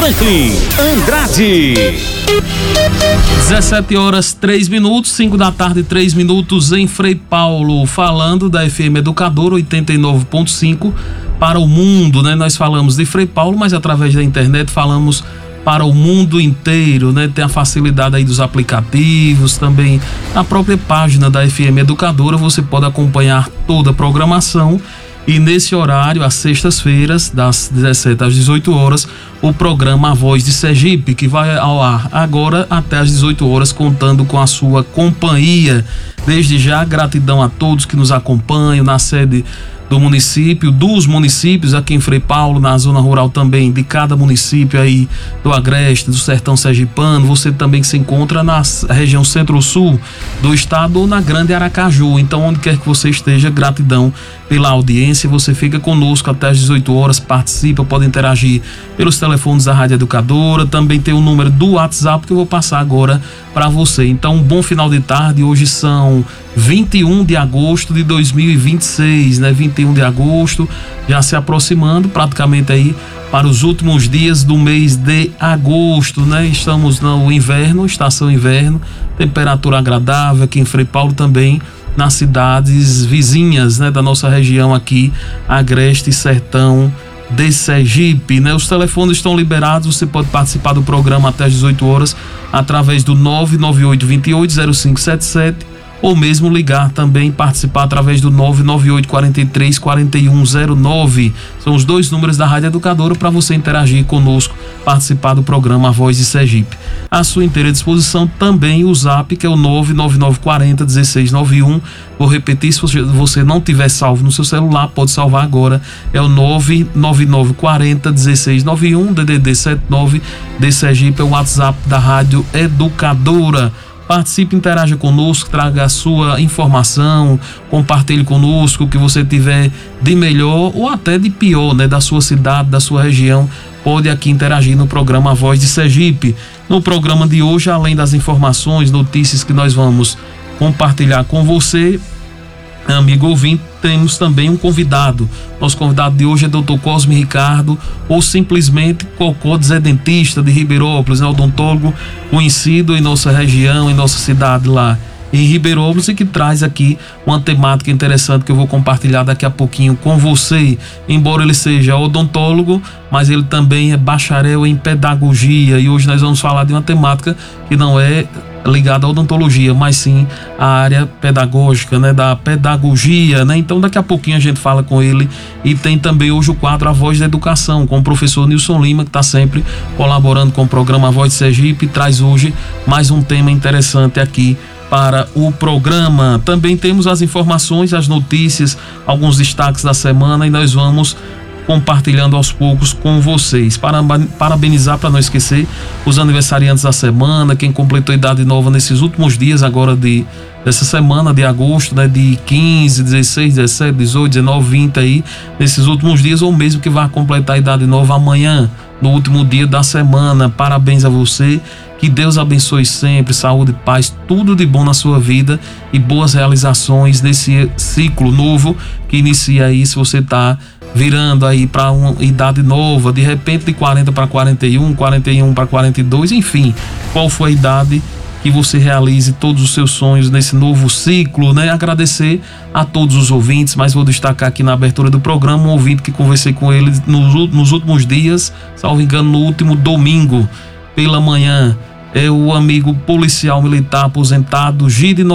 Franklin Andrade. 17h03, 5 da tarde, 3 minutos em Frei Paulo, falando da FM Educadora 89.5 para o mundo, né? Nós falamos de Frei Paulo, mas através da internet falamos para o mundo inteiro, né? Tem a facilidade aí dos aplicativos, também na própria página da FM Educadora você pode acompanhar toda a programação. E nesse horário, às sextas-feiras, das 17 às 18 horas, o programa A Voz de Sergipe, que vai ao ar agora até às 18 horas, contando com a sua companhia. Desde já, gratidão a todos que nos acompanham na sede do município, dos municípios aqui em Frei Paulo, na zona rural também, de cada município aí do Agreste, do Sertão Sergipano. Você também que se encontra na região centro-sul do estado ou na Grande Aracaju. Então, onde quer que você esteja, gratidão pela audiência. Você fica conosco até às 18 horas, participa, pode interagir pelos telefones da Rádio Educadora. Também tem o número do WhatsApp que eu vou passar agora para você. Então, um bom final de tarde. Hoje são 21 de agosto de 2026, né? 21 de agosto, já se aproximando praticamente aí para os últimos dias do mês de agosto, né? Estamos no inverno, estação inverno, temperatura agradável aqui em Frei Paulo também, nas cidades vizinhas, né? Da nossa região aqui, Agreste e Sertão de Sergipe, né? Os telefones estão liberados, você pode participar do programa até às 18 horas através do 998-28-0577 ou mesmo ligar também, participar através do 998-43-4109. São os dois números da Rádio Educadora para você interagir conosco, participar do programa A Voz de Sergipe. À sua inteira disposição também o Zap, que é o 99940-1691. Vou repetir, se você não tiver salvo no seu celular, pode salvar agora. É o 99940-1691, DDD 79 de Sergipe, é o WhatsApp da Rádio Educadora. Participe, interaja conosco, traga a sua informação, compartilhe conosco o que você tiver de melhor ou até de pior, né, da sua cidade, da sua região. Pode aqui interagir no programa A Voz de Sergipe. No programa de hoje, além das informações, notícias que nós vamos compartilhar com você, amigo ouvinte, temos também um convidado. Nosso convidado de hoje é Dr. Cosme Ricardo, ou simplesmente Cocó Zé Dentista de Ribeirópolis, né? Odontólogo conhecido em nossa região, em nossa cidade lá em Ribeirópolis, e que traz aqui uma temática interessante que eu vou compartilhar daqui a pouquinho com você. Embora ele seja odontólogo, mas ele também é bacharel em pedagogia, e hoje nós vamos falar de uma temática que não é ligada à odontologia, mas sim à área pedagógica, né, da pedagogia, né? Então daqui a pouquinho a gente fala com ele. E tem também hoje o quadro A Voz da Educação, com o professor Nilson Lima, que está sempre colaborando com o programa A Voz de Sergipe, e traz hoje mais um tema interessante aqui para o programa. Também temos as informações, as notícias, alguns destaques da semana, e nós vamos compartilhando aos poucos com vocês. Parabenizar, para não esquecer, os aniversariantes da semana, quem completou idade nova nesses últimos dias agora dessa semana de agosto, né, de 15, 16, 17, 18, 19, 20 aí, nesses últimos dias, ou mesmo que vai completar a idade nova amanhã, no último dia da semana. Parabéns a você, que Deus abençoe sempre, saúde, paz, tudo de bom na sua vida e boas realizações nesse ciclo novo que inicia aí. Se você está virando aí para uma idade nova, de repente de 40 para 41, 41 para 42, enfim, qual for a idade, que você realize todos os seus sonhos nesse novo ciclo, né? Agradecer a todos os ouvintes, mas vou destacar aqui na abertura do programa um ouvinte que conversei com ele nos últimos dias, salvo engano, no último domingo pela manhã. É o amigo policial militar aposentado Gide